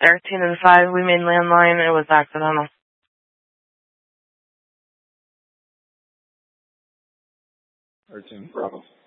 13 and 5, we made landline. It was accidental. 13, Bravo.